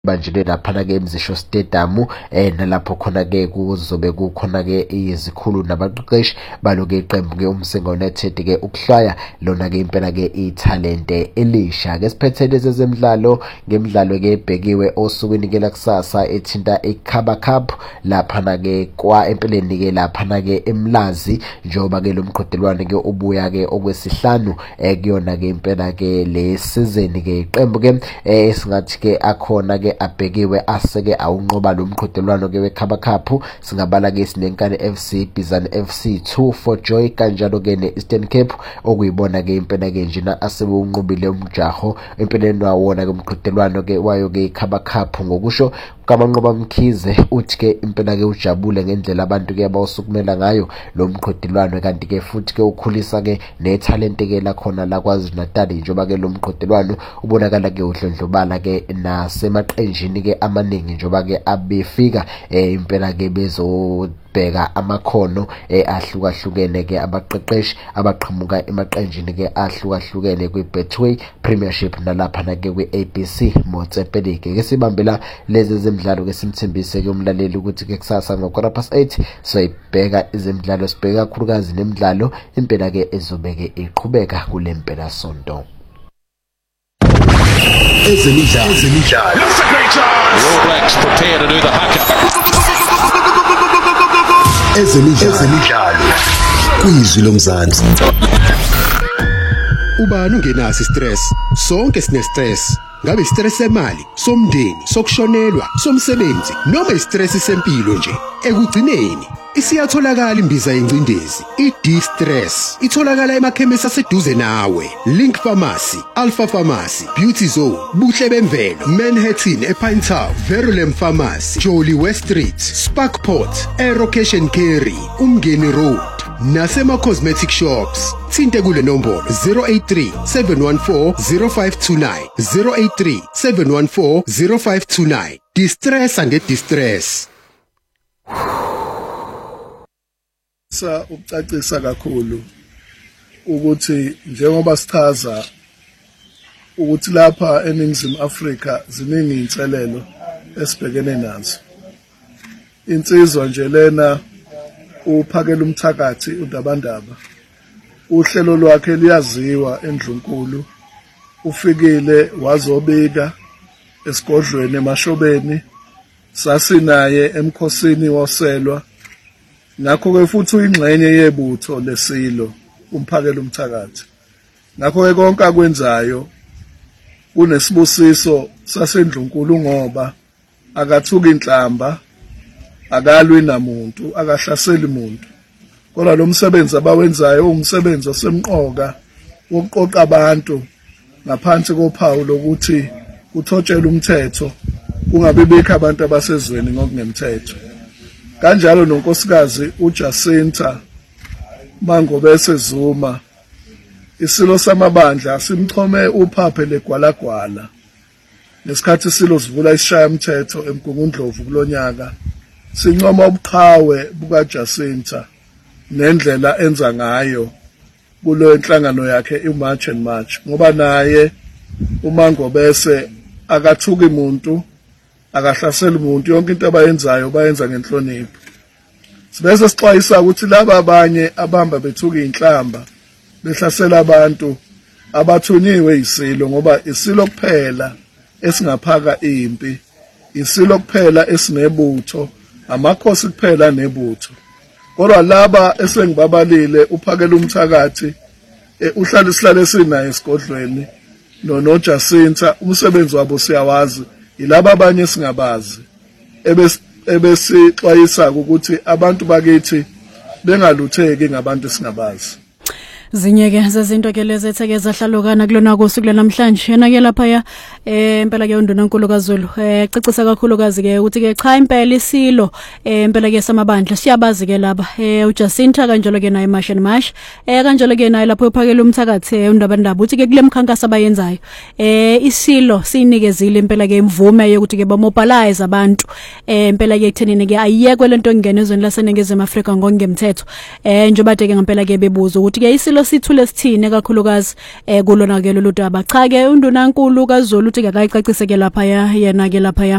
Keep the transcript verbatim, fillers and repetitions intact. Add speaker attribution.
Speaker 1: banjene lapha ke eMzisho Stadium eh nalapho khona ke kuzobe kukhona ke izikhulu nabaqeqeshi baloke iqembu ke uMsinga United ke ukuhlaya lona ke impela ke italente elisha ke siphethele zezemidlalo ngemidlalo ke ebhekiwe osukwini ke lakusasa ethinta iKhaba Cup lapha ke kwa empeleni ke lapha ke eMlazi njoba ke lo mqhudelwano ke ubuya ke okwesihlanu ekuyona ke impela ke le season ke iqembu ke esingathi ke akhona ke abhekiwe aseke awunqoba lo mqhudelwano ke weKhaba Cup singabala ke sinenkane F C Bizana F C two for Joy kanjalo ke neEastern Cape okuyibona ke impela ke njena asebe unqobile umjaho empeleni wawona ke umqhudelwano ke wayo ke iKhaba Cup ngokusho kaManqoba Mkhize uthi ke impela ke ujabule ngendlela abantu ke abawusukumela ngayo lo mqhudelwano kanti ke futhi ke ukhulisa ke netalente ke la khona la kwaZulu Natal njoba ke lo mqhudelwano ubonakala ke uhlondlobala ke nasemaqenjini ke amaningi njoba ke abefika eh impela ke bezo bheka amakhono ahlukahlukene ke abaqeqeshi abaqhamuka emaqenjini ke ahlukahlukene kwiBetway Premiership nalapha na ke kwiA B C Motsepe League ke sibambela lezi zemidlalo ke simthembise ke umlaleli ukuthi ke kusasa ngo-quarter past eight soyibheka izemidlalo sibheka kakhulukazi nemidlalo impela ke ezobeke iqhubeka kule mpela sonto
Speaker 2: ezemidlalo ezemidlalo All Blacks prepare to do the haka ezemidlalo kwizwi lomzansi ubani ungenasi stress sonke sine stress ngabe stress semali somndeni sokushonelwa somsebenzi noma istress sempilo nje ekugcineni isiyatholakala imbiza yencindezi i-D-Stress itholakala emakhemisi aseduze nawe Link Pharmacy, Alpha Pharmacy, Beauty Zone, Buhle Bemvelo, Manhattan ePine Town, Verulam Pharmacy, Jolly West Street, Sparkport, Aero Cash and Carry, Umngeni Road nasema cosmetic shops thinte kule nombolo zero eight three seven one four zero five two nine zero eight three seven one four zero five two nine Distress and Distress
Speaker 3: sa ukucacisa kakhulu ukuthi njengoba sichaza ukuthi lapha eNingizimu Afrika ziningi inselelo esibhekene nazo insizwa nje lena uphakela umthakathi uDabandaba uhlelo lwakhe liyaziwa eNdlunkulu ufikile wazobika esigodlweni eMashobeni sasinaye emkhosini woselwa ngakho ke futhi uyingxenye yebutho lesilo umphakela umthakathi ngakho ke konke akwenzayo kunesibusiso saseNdlunkulu ngoba akathuka inhlamba akalwi namuntu akahlaseli umuntu kodwa lo msebenzi abawenzayo umsebenzi osemqoka wokuqoqa abantu ngaphansi kophawu lokuthi kuthotshela umthetho kungabe bekho abantu abasezweni ngokungemthetho kanjalo nonkosikazi uJacinta Mangobese Zuma isilo samabandla simxhome uphaphe legwalagwala nesikhathi isilo sivula isishaya umthetho eMgungundlovu kulonyaka sincoma ubuqhawe bukaJacinta nendlela enza ngayo kulo enhlangano yakhe iMarch and March ngoba naye uMangobese akathuki umuntu akahlasela umuntu yonke into abayenzayo bayenza ngenhlonipho sibese sixwayisa ukuthi laba abanye abamba bethuka inhlamba behlasela abantu abathunyiwe isilo ngoba isilo kuphela esingaphaka impi isilo kuphela esinebutho amakhosi kuphela nebutho kodwa laba esengibabalile uphakela umthakathi uhlala isihlale sinaye esigodlweni no noJacinta umsebenzi wabo siyawazi ilaba abanye singabazi ebesixwayisa ukuthi abantu bakithi bengalutheki ngabantu singabazi
Speaker 4: zinyeke zezinto ke lezi etheke zahlالوkana kulona kosuku namhlanje yena ke lapha ya impela ke unduna nkulu kaZulu eh cicisa kakhulukazi ke ukuthi ke cha impela isilo eh impela ke samabandla siyabazi ke laba eh uJacinta kanjalo ke naye March and March eh kanjalo ke naye lapho uphakela umthakathi undabandaba uthi ke kule mkhankaso abayenzayo eh isilo sinikezile impela ke imvume yokuthi ke bamobilize abantu eh impela ke ekuthenini ke ayiyekwe lento ngene ezweni laseNingizimu Afrika ngokungemthetho eh njoba ke ngempela ke bebuza ukuthi ke isilo isicelo sithule sithine kakhulukazi eh kulona ke lolu daba cha ke undunankulu kaZulu uthi akayicacise ke lapha yena ke lapha